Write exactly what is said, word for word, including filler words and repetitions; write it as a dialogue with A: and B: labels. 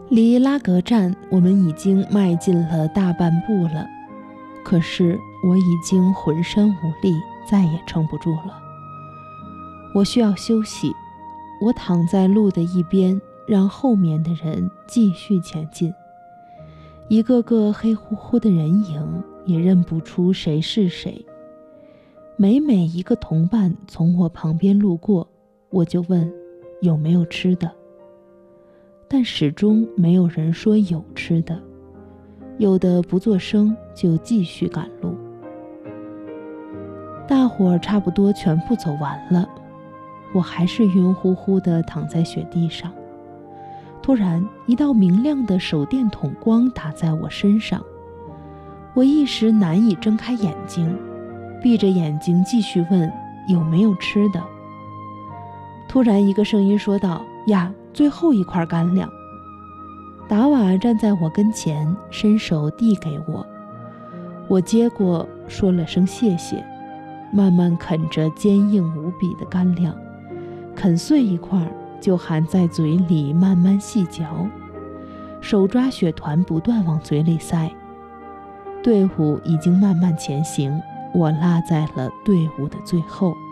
A: 离拉格站我们已经迈进了大半步了，可是我已经浑身无力，再也撑不住了。我需要休息，我躺在路的一边，让后面的人继续前进。一个个黑乎乎的人影，也认不出谁是谁。每每一个同伴从我旁边路过，我就问有没有吃的，但始终没有人说有吃的，有的不作声就继续赶路。大伙儿差不多全部走完了，我还是晕乎乎地躺在雪地上。突然，一道明亮的手电筒光打在我身上，我一时难以睁开眼睛，闭着眼睛继续问有没有吃的。突然一个声音说道：呀，最后一块干粮。达瓦站在我跟前，伸手递给我，我接过，说了声谢谢，慢慢啃着坚硬无比的干粮，啃碎一块就含在嘴里慢慢细嚼，手抓雪团不断往嘴里塞。队伍已经慢慢前行，我落在了队伍的最后。